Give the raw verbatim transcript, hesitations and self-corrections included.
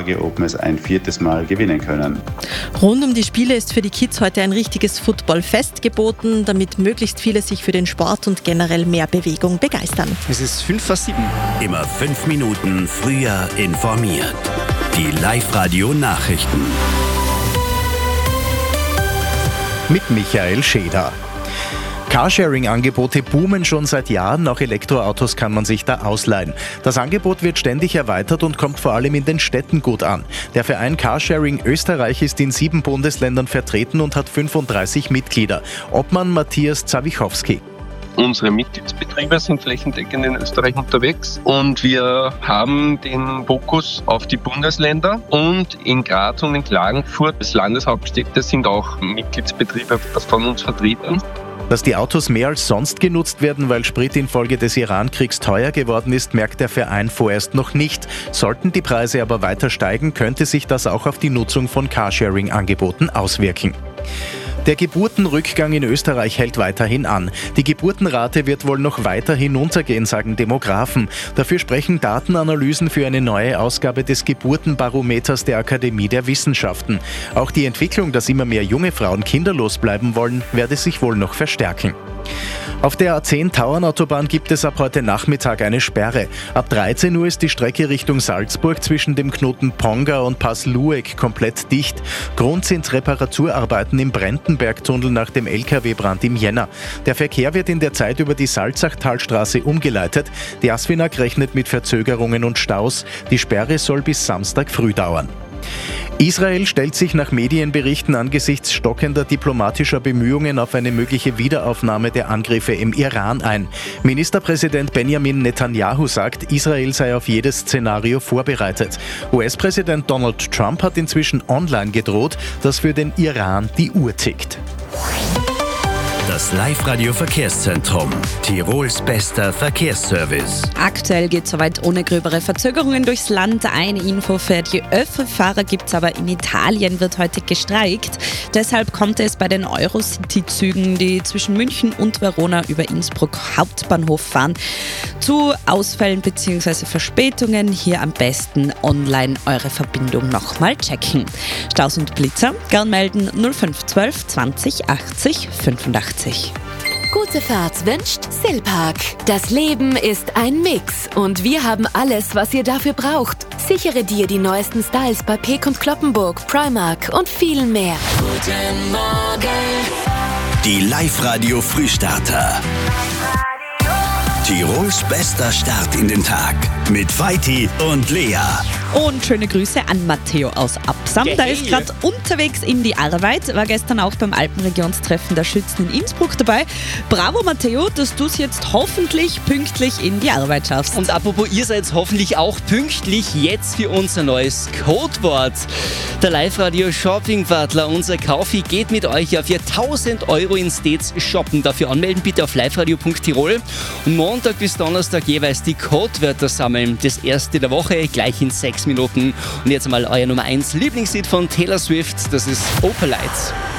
Frage, ob wir es ein viertes Mal gewinnen können. Rund um die Spiele ist für die Kids heute ein richtiges Footballfest geboten, damit möglichst viele sich für den Sport und generell mehr Bewegung begeistern. Es ist fünf vor sieben. Immer fünf Minuten früher informiert. Die Live-Radio-Nachrichten. Mit Michael Scheder. Carsharing-Angebote boomen schon seit Jahren, auch Elektroautos kann man sich da ausleihen. Das Angebot wird ständig erweitert und kommt vor allem in den Städten gut an. Der Verein Carsharing Österreich ist in sieben Bundesländern vertreten und hat fünfunddreißig Mitglieder. Obmann Matthias Zawichowski. Unsere Mitgliedsbetriebe sind flächendeckend in Österreich unterwegs und wir haben den Fokus auf die Bundesländer und in Graz und in Klagenfurt, das Landeshauptstädte, sind auch Mitgliedsbetriebe von uns vertreten. Dass die Autos mehr als sonst genutzt werden, weil Sprit infolge des Iran-Kriegs teuer geworden ist, merkt der Verein vorerst noch nicht. Sollten die Preise aber weiter steigen, könnte sich das auch auf die Nutzung von Carsharing-Angeboten auswirken. Der Geburtenrückgang in Österreich hält weiterhin an. Die Geburtenrate wird wohl noch weiter hinuntergehen, sagen Demografen. Dafür sprechen Datenanalysen für eine neue Ausgabe des Geburtenbarometers der Akademie der Wissenschaften. Auch die Entwicklung, dass immer mehr junge Frauen kinderlos bleiben wollen, werde sich wohl noch verstärken. Auf der A zehn Tauernautobahn gibt es ab heute Nachmittag eine Sperre. Ab dreizehn Uhr ist die Strecke Richtung Salzburg zwischen dem Knoten Ponga und Pass Lueck komplett dicht. Grund sind Reparaturarbeiten im Brentenbergtunnel nach dem L K W-Brand im Jänner. Der Verkehr wird in der Zeit über die Salzachtalstraße umgeleitet. Die Asfinag rechnet mit Verzögerungen und Staus. Die Sperre soll bis Samstag früh dauern. Israel stellt sich nach Medienberichten angesichts stockender diplomatischer Bemühungen auf eine mögliche Wiederaufnahme der Angriffe im Iran ein. Ministerpräsident Benjamin Netanyahu sagt, Israel sei auf jedes Szenario vorbereitet. U S-Präsident Donald Trump hat inzwischen online gedroht, dass für den Iran die Uhr tickt. Das Live-Radio-Verkehrszentrum. Tirols bester Verkehrsservice. Aktuell geht es soweit ohne gröbere Verzögerungen durchs Land. Eine Info für die ÖV-Fahrer gibt es aber: in Italien wird heute gestreikt. Deshalb kommt es bei den Eurocity-Zügen, die zwischen München und Verona über Innsbruck Hauptbahnhof fahren, zu Ausfällen bzw. Verspätungen. Hier am besten online eure Verbindung nochmal checken. Staus und Blitzer gern melden null fünf zwölf zwanzig achtzig fünfundachtzig. Gute Fahrt wünscht Silpark. Das Leben ist ein Mix und wir haben alles, was ihr dafür braucht. Sichere dir die neuesten Styles bei Peek und Cloppenburg, Primark und viel mehr. Guten Morgen. Die Live-Radio Frühstarter. Tirols bester Start in den Tag mit Vaiti und Lea. Und schöne Grüße an Matteo aus Absam. Geil. Der ist gerade unterwegs in die Arbeit, war gestern auch beim Alpenregionstreffen der Schützen in Innsbruck dabei. Bravo Matteo, dass du es jetzt hoffentlich pünktlich in die Arbeit schaffst. Und apropos, ihr seid hoffentlich auch pünktlich jetzt für unser neues Codewort. Der Live-Radio Shopping-Butler, unser Kaufi, geht mit euch auf tausend Euro in Stets shoppen. Dafür anmelden bitte auf liveradio punkt tirol und Montag bis Donnerstag jeweils die Codewörter sammeln. Das erste der Woche gleich in sechs Minuten. Und jetzt mal euer Nummer eins Lieblingslied von Taylor Swift, das ist Opalite.